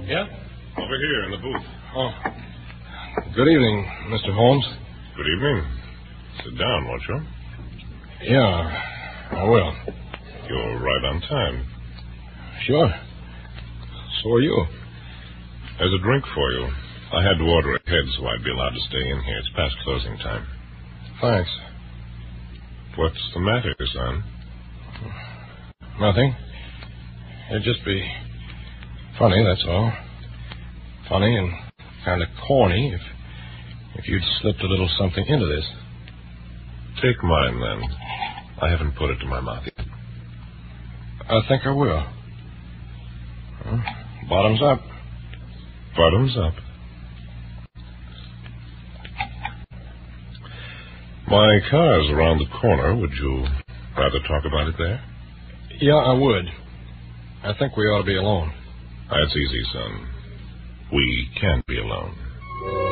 Yeah? Over here in the booth. Oh. Good evening, Mr. Holmes. Good evening. Sit down, won't you? Yeah, I will. You're right on time. Sure. So are you. There's a drink for you. I had to order ahead so I'd be allowed to stay in here. It's past closing time. Thanks. What's the matter, son? Nothing. It'd just be funny, that's all. Funny and kind of corny if you'd slipped a little something into this. Take mine, then. I haven't put it to my mouth yet. I think I will. Well, bottoms up. Bottoms up. My car's around the corner. Would you rather talk about it there? Yeah, I would. I think we ought to be alone. That's easy, son. We can't be alone.